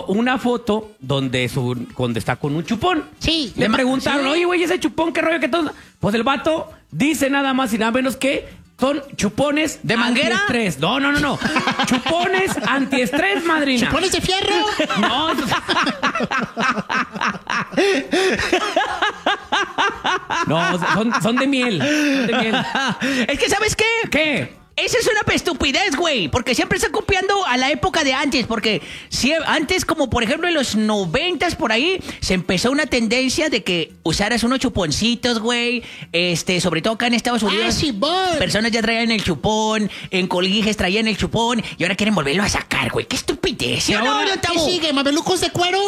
una foto donde está con un chupón. Sí. Le preguntaron, oye, güey, ese chupón, ¿qué rollo que todo? Pues el vato dice nada más y nada menos que son chupones ¿de manguera? Antiestrés. No. Chupones antiestrés, madrina. ¿Chupones de fierro? No. No, son de miel. Son de miel. Es que, ¿sabes qué? ¿Qué? Esa es una estupidez, güey, porque siempre está copiando a la época de antes, porque antes, como por ejemplo en los 90s por ahí, se empezó una tendencia de que usaras unos chuponcitos, güey, sobre todo acá en Estados Unidos. Sí, boy. Personas ya traían el chupón, en Colguijes traían el chupón, y ahora quieren volverlo a sacar, güey. ¡Qué estupidez! ¿Sí o no, don ¿Qué Tabo? sigue? ¿Mamelucos de cuero?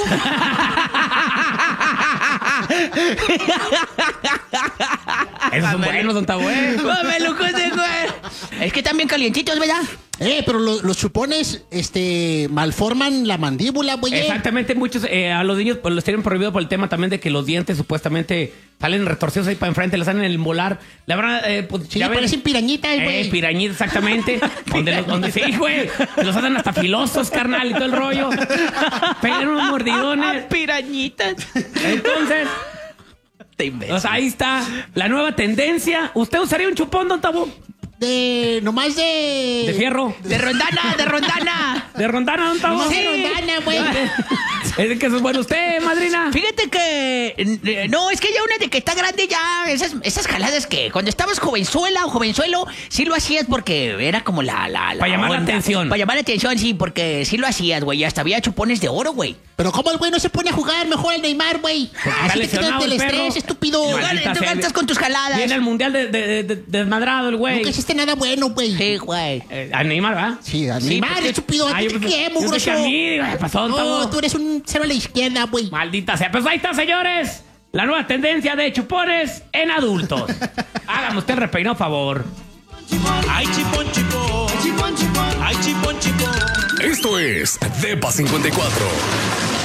Esos son buenos, don Tabo. Mamelucos de güey. Es que están bien calientitos, ¿verdad? Pero los chupones, malforman la mandíbula, güey. Exactamente, muchos a los niños pues los tienen prohibido por el tema también de que los dientes supuestamente salen retorcidos ahí para enfrente, les salen en el molar. La verdad, pues Sí, parecen pirañitas, güey. Pirañitas, exactamente. donde sí, güey. Los hacen hasta filosos, carnal, y todo el rollo. Pegan unos mordidones. Pirañitas. Entonces, pues ahí está la nueva tendencia. ¿Usted usaría un chupón, don Tabo? Nomás de... De fierro. De rondana. De rondana, don Tabo. Nomás Sí. de rondana, güey. Es que eso es bueno usted, madrina. Fíjate que... no, es que ya una de que está grande ya... Esas jaladas que cuando estabas jovenzuela o jovenzuelo, sí lo hacías porque era como la Para llamar la atención. Para llamar la atención, sí, porque sí lo hacías, güey. Hasta había chupones de oro, güey. Pero ¿cómo el güey no se pone a jugar mejor al Neymar, güey? está Así te lesionado quitas del el perro. estrés, estúpido. Maldita Tú sea. gastas con tus jaladas. Viene al mundial de desmadrado el güey. Nunca hiciste nada bueno, güey. Sí, güey. A Neymar, ¿verdad? Sí, a Neymar, porque- estúpido. Ay, ¿Qué, yo mugroso? pensé que a mí, digo, ¿qué pasó, don No, Tabo? tú eres un cero a la izquierda, güey. Maldita sea. Pues ahí está, señores. La nueva tendencia de chupones en adultos. Hágame usted el repeinado, favor. Ay, chipón, chipón. Ay, chipón, chipón. Esto es Depa 54.